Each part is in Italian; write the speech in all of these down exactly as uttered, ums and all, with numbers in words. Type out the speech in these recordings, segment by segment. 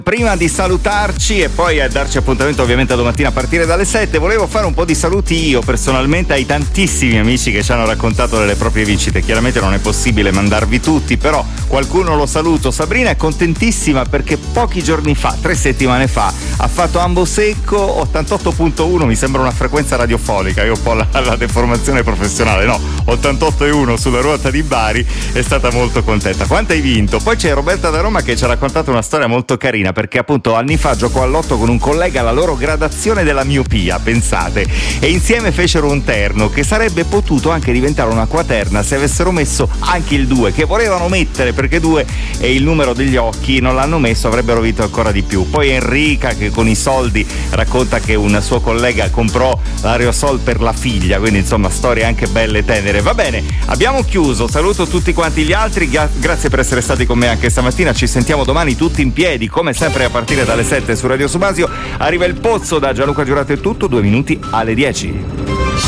Prima di salutarci e poi a darci appuntamento ovviamente domattina a partire dalle sette, volevo fare un po' di saluti io personalmente ai tantissimi amici che ci hanno raccontato delle proprie vincite. Chiaramente non è possibile mandarvi tutti, però qualcuno lo saluto. Sabrina è contentissima perché pochi giorni fa, tre settimane fa, ha fatto Ambo Secco ottantotto virgola uno, mi sembra una frequenza radiofonica, io ho un po' la, la deformazione professionale, no, ottantotto virgola uno sulla ruota di Bari, è stata molto contenta. Quanto hai vinto? Poi c'è Roberta da Roma che ci ha raccontato una storia molto carina, perché appunto anni fa giocò al lotto con un collega la loro gradazione della miopia, pensate, e insieme fecero un terno che sarebbe potuto anche diventare una quaterna se avessero messo anche il due, che volevano mettere perché due è il numero degli occhi, non l'hanno messo, avrebbero vinto ancora di più. Poi Enrica che con i soldi racconta che un suo collega comprò l'aerosol per la figlia, quindi insomma storie anche belle e tenere. Va bene, abbiamo chiuso, saluto tutti quanti gli altri, Gra- grazie per essere stati con me anche stamattina, ci sentiamo domani tutti in piedi come sempre a partire dalle sette su Radio Subasio. Arriva il Pozzo da Gianluca Giurato, è tutto, due minuti alle dieci.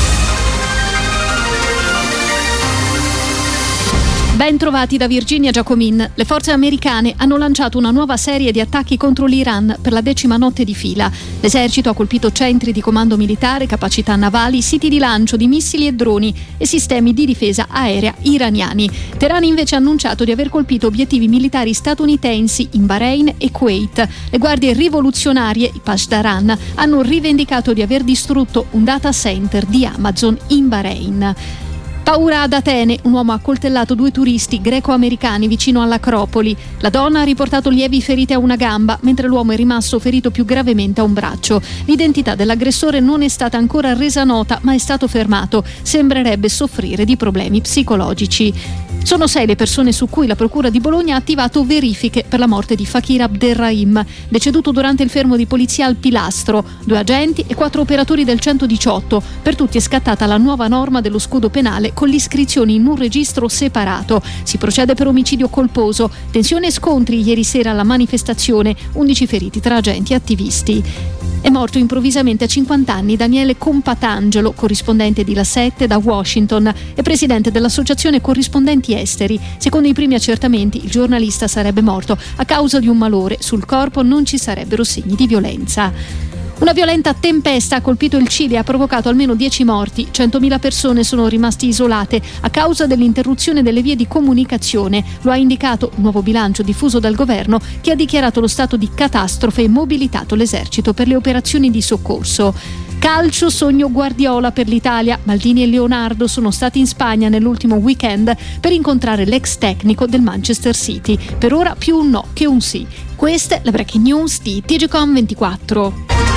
Ben trovati da Virginia Giacomin. Le forze americane hanno lanciato una nuova serie di attacchi contro l'Iran per la decima notte di fila. L'esercito ha colpito centri di comando militare, capacità navali, siti di lancio di missili e droni e sistemi di difesa aerea iraniani. Teheran invece ha annunciato di aver colpito obiettivi militari statunitensi in Bahrain e Kuwait. Le guardie rivoluzionarie, i Pashdaran, hanno rivendicato di aver distrutto un data center di Amazon in Bahrain. Paura ad Atene, un uomo ha accoltellato due turisti greco-americani vicino all'Acropoli. La donna ha riportato lievi ferite a una gamba, mentre l'uomo è rimasto ferito più gravemente a un braccio. L'identità dell'aggressore non è stata ancora resa nota, ma è stato fermato. Sembrerebbe soffrire di problemi psicologici. Sono sei le persone su cui la Procura di Bologna ha attivato verifiche per la morte di Fakir Abderrahim, deceduto durante il fermo di polizia al Pilastro. Due agenti e quattro operatori del centodiciotto. Per tutti è scattata la nuova norma dello scudo penale con l'iscrizione in un registro separato. Si procede per omicidio colposo. Tensione e scontri ieri sera alla manifestazione, undici feriti tra agenti e attivisti. È morto improvvisamente a cinquanta anni Daniele Compatangelo, corrispondente di La sette da Washington e presidente dell'associazione Corrispondenti Esteri. Secondo i primi accertamenti, il giornalista sarebbe morto a causa di un malore. Sul corpo non ci sarebbero segni di violenza. Una violenta tempesta ha colpito il Cile e ha provocato almeno dieci morti. centomila persone sono rimaste isolate a causa dell'interruzione delle vie di comunicazione. Lo ha indicato un nuovo bilancio diffuso dal governo, che ha dichiarato lo stato di catastrofe e mobilitato l'esercito per le operazioni di soccorso. Calcio, sogno Guardiola per l'Italia. Maldini e Leonardo sono stati in Spagna nell'ultimo weekend per incontrare l'ex tecnico del Manchester City. Per ora più un no che un sì. Queste le breaking news di T G Com ventiquattro.